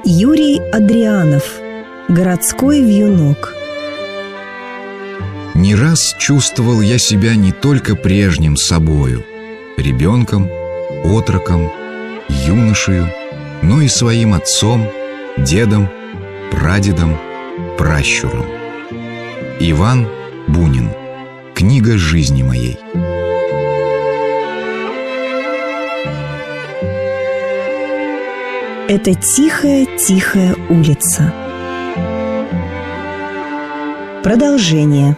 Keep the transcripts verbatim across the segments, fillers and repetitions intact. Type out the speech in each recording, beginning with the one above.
Юрий Андрианов. Городской вьюнок. Не раз чувствовал я себя не только прежним собою, ребенком, отроком, юношею, но и своим отцом, дедом, прадедом, пращуром. Иван Бунин. Книга жизни моей. Это тихая-тихая улица. Продолжение.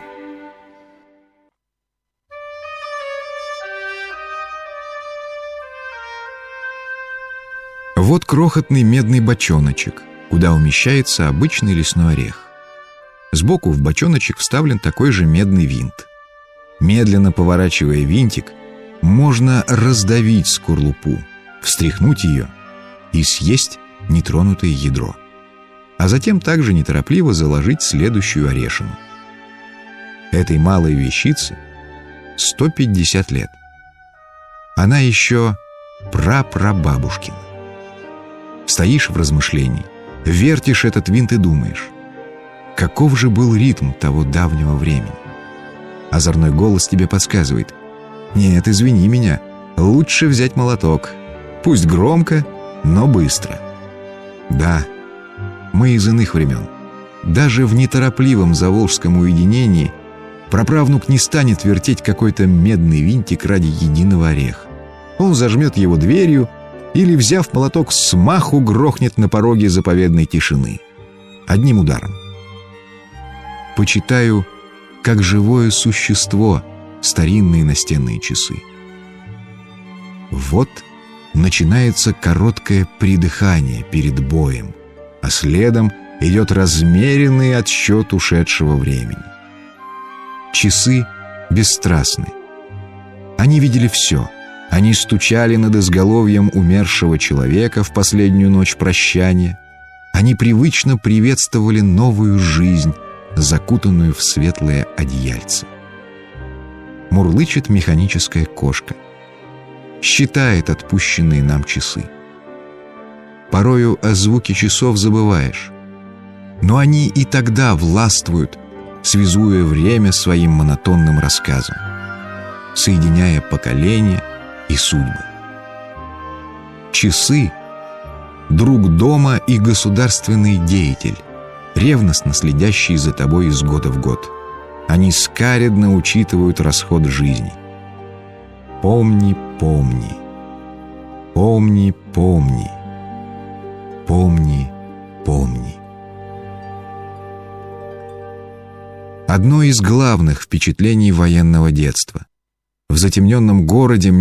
Вот крохотный медный бочоночек, куда умещается обычный лесной орех. Сбоку в бочоночек вставлен такой же медный винт. Медленно поворачивая винтик, можно раздавить скорлупу, встряхнуть ее и съесть нетронутое ядро, а затем также неторопливо заложить следующую орешину. Этой малой вещице сто пятьдесят лет. Она еще прапрабабушкина. Стоишь в размышлении, вертишь этот винт и думаешь, каков же был ритм того давнего времени. Озорной голос тебе подсказывает: нет, извини меня, лучше взять молоток, пусть громко, но быстро. Да, мы из иных времен. Даже в неторопливом заволжском уединении праправнук не станет вертеть какой-то медный винтик ради единого ореха. Он зажмет его дверью или, взяв молоток, смаху грохнет на пороге заповедной тишины. Одним ударом. Почитаю, как живое существо, старинные настенные часы. Вот начинается короткое придыхание перед боем, а следом идет размеренный отсчет ушедшего времени. Часы бесстрастны. Они видели все. Они стучали над изголовьем умершего человека в последнюю ночь прощания. Они привычно приветствовали новую жизнь, закутанную в светлое одеяльце. Мурлычет механическая кошка. Считает отпущенные нам часы. Порою о звуке часов забываешь, но они и тогда властвуют, связуя время своим монотонным рассказом, соединяя поколения и судьбы. Часы — друг дома и государственный деятель, ревностно следящий за тобой из года в год. Они скаредно учитывают расход жизни. Помни, помни, помни, помни, помни, помни. Одно из главных впечатлений военного детства. В затемненном городе